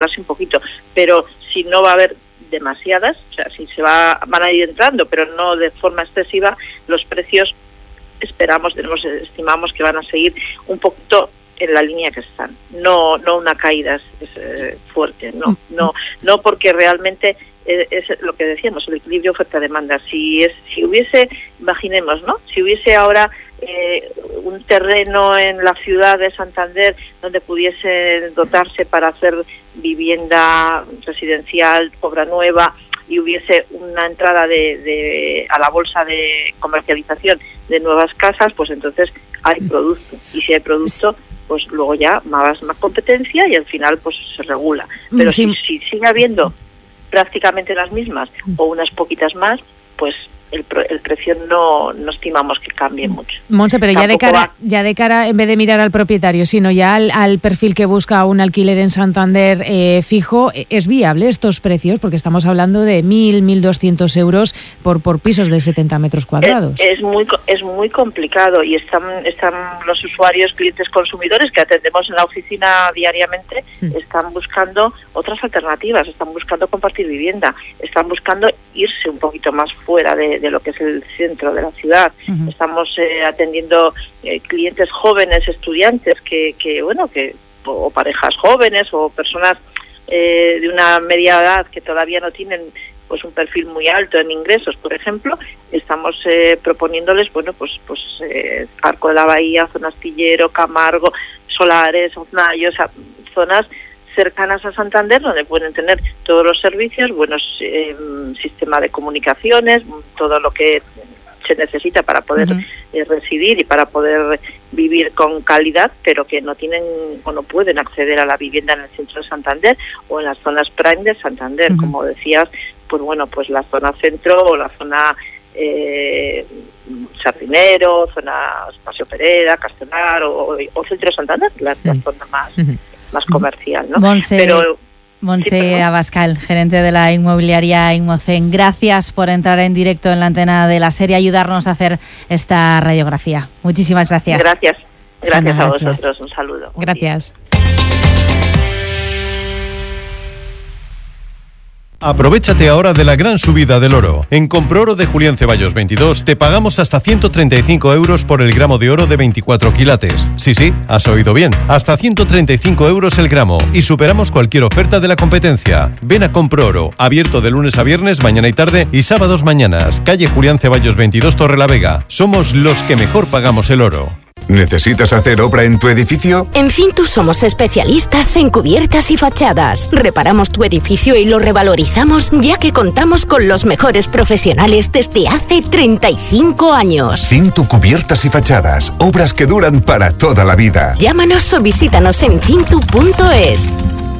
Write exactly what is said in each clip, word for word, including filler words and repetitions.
regularse un poquito, pero si no va a haber demasiadas, o sea, si se va van a ir entrando, pero no de forma excesiva, los precios esperamos, tenemos, estimamos que van a seguir un poquito en la línea que están, no no una caída es, es, eh, fuerte, no no no porque realmente es, es lo que decíamos, el equilibrio oferta-demanda. Si es si hubiese, imaginemos, ¿no? Si hubiese ahora eh, un terreno en la ciudad de Santander donde pudiese dotarse para hacer vivienda residencial, obra nueva, y hubiese una entrada de, de a la bolsa de comercialización de nuevas casas, pues entonces hay producto. Y si hay producto, pues luego ya más, más competencia y al final pues se regula. Pero sí. si, si sigue habiendo prácticamente las mismas o unas poquitas más, pues el, el precio no, no estimamos que cambie mucho. Monse, pero ya de cara va... ya de cara, en vez de mirar al propietario, sino ya al, al perfil que busca un alquiler en Santander eh, fijo, ¿es viable estos precios? Porque estamos hablando de mil, mil doscientos euros por, por pisos de setenta metros cuadrados. Es, es muy es muy complicado y están están los usuarios, clientes consumidores que atendemos en la oficina diariamente, mm. están buscando otras alternativas, están buscando compartir vivienda, están buscando irse un poquito más fuera de de lo que es el centro de la ciudad. Uh-huh. Estamos eh, atendiendo eh, clientes jóvenes, estudiantes que, que bueno, que o parejas jóvenes o personas eh, de una media edad que todavía no tienen pues un perfil muy alto en ingresos, por ejemplo. Estamos eh, proponiéndoles, bueno, pues pues eh, Arco de la Bahía, zona Astillero, Camargo, Solares, Oznayo, o sea, zonas cercanas a Santander, donde pueden tener todos los servicios, buenos eh, sistema de comunicaciones, todo lo que se necesita para poder uh-huh. eh, residir y para poder vivir con calidad, pero que no tienen o no pueden acceder a la vivienda en el centro de Santander o en las zonas prime de Santander, uh-huh. como decías, pues bueno, pues la zona centro o la zona eh, Sardinero, zona Paseo Pereda, Castelar o, o centro de Santander, la, uh-huh. la zona más uh-huh. más comercial, ¿no? Monse, Pero Monse sí, Abascal, gerente de la inmobiliaria Inmocen, gracias por entrar en directo en la antena de la serie y ayudarnos a hacer esta radiografía. Muchísimas gracias. Gracias. Gracias Ana, a gracias. vosotros. Un saludo. Gracias. Aprovechate ahora de la gran subida del oro. En Comprooro de Julián Ceballos veintidós te pagamos hasta ciento treinta y cinco euros por el gramo de oro de veinticuatro quilates. Sí, sí, has oído bien. Hasta ciento treinta y cinco euros el gramo y superamos cualquier oferta de la competencia. Ven a Comprooro, abierto de lunes a viernes, mañana y tarde y sábados mañanas. Calle Julián Ceballos veintidós, Torrelavega. Somos los que mejor pagamos el oro. ¿Necesitas hacer obra en tu edificio? En Cintus somos especialistas en cubiertas y fachadas. Reparamos tu edificio y lo revalorizamos, ya que contamos con los mejores profesionales desde hace treinta y cinco años. Cintu Cubiertas y Fachadas. Obras que duran para toda la vida. Llámanos o visítanos en cintu punto es.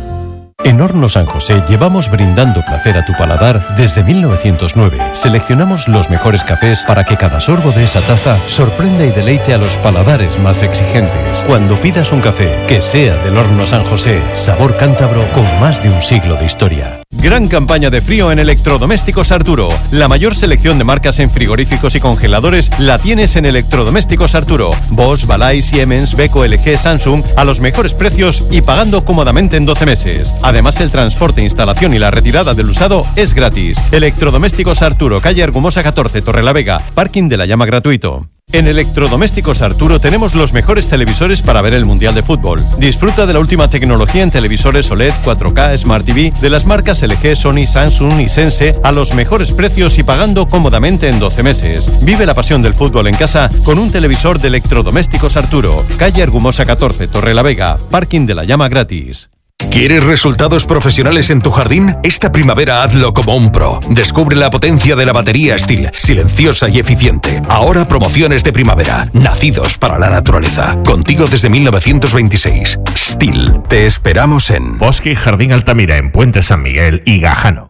En Hornos San José llevamos brindando placer a tu paladar desde mil novecientos nueve. Seleccionamos los mejores cafés para que cada sorbo de esa taza sorprenda y deleite a los paladares más exigentes. Cuando pidas un café, que sea del Horno San José, sabor cántabro con más de un siglo de historia. Gran campaña de frío en Electrodomésticos Arturo. La mayor selección de marcas en frigoríficos y congeladores la tienes en Electrodomésticos Arturo. Bosch, Balay, Siemens, Beko, L G, Samsung a los mejores precios y pagando cómodamente en doce meses. Además, el transporte, instalación y la retirada del usado es gratis. Electrodomésticos Arturo, calle Argumosa catorce, Torrelavega. Parking de la Llama gratuito. En Electrodomésticos Arturo tenemos los mejores televisores para ver el Mundial de Fútbol. Disfruta de la última tecnología en televisores O L E D, cuatro K, Smart T V de las marcas L G, Sony, Samsung y Sense a los mejores precios y pagando cómodamente en doce meses. Vive la pasión del fútbol en casa con un televisor de Electrodomésticos Arturo. Calle Argumosa catorce, Torrelavega. Parking de la Llama gratis. ¿Quieres resultados profesionales en tu jardín? Esta primavera hazlo como un pro. Descubre la potencia de la batería Stihl, silenciosa y eficiente. Ahora promociones de primavera, nacidos para la naturaleza. Contigo desde mil novecientos veintiséis. Stihl, te esperamos en Bosque y Jardín Altamira, en Puente San Miguel y Gajano.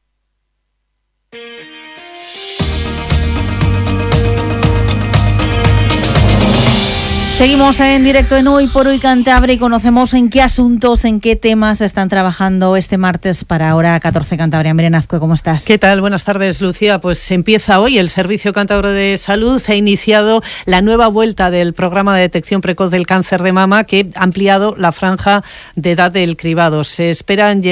Seguimos en directo en Hoy por Hoy Cantabria y conocemos en qué asuntos, en qué temas están trabajando este martes para Hora catorce Cantabria. Miren Azcue, ¿cómo estás? ¿Qué tal? Buenas tardes, Lucía. Pues empieza hoy el Servicio Cántabro de Salud. Ha iniciado la nueva vuelta del programa de detección precoz del cáncer de mama que ha ampliado la franja de edad del cribado. Se esperan